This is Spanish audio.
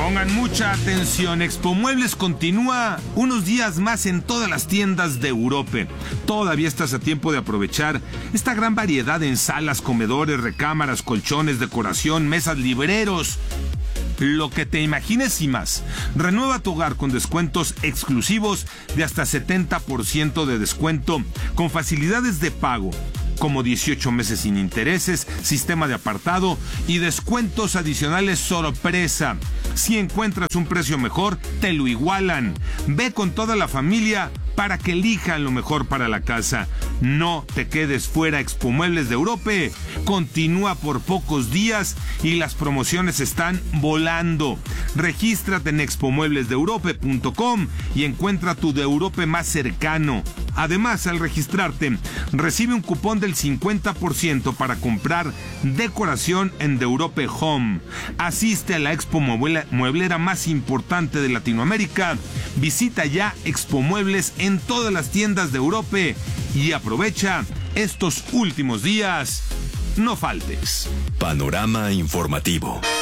Pongan mucha atención, Expo Muebles continúa unos días más en todas las tiendas de Europa. Todavía estás a tiempo de aprovechar esta gran variedad en salas, comedores, recámaras, colchones, decoración, mesas, libreros. Lo que te imagines y más. Renueva tu hogar con descuentos exclusivos de hasta 70% de descuento, con facilidades de pago, como 18 meses sin intereses, sistema de apartado y descuentos adicionales sorpresa. Si encuentras un precio mejor, te lo igualan. Ve con toda la familia para que elijan lo mejor para la casa. No te quedes fuera. Expo Muebles de Europa continúa por pocos días y las promociones están volando. Regístrate en expomueblesdeeurope.com y encuentra tu de Europa más cercano. Además, al registrarte, recibe un cupón del 50% para comprar decoración en The Europa Home. Asiste a la expo mueblera más importante de Latinoamérica. Visita ya Expo Muebles en todas las tiendas de Europa y aprovecha estos últimos días. No faltes. Panorama informativo.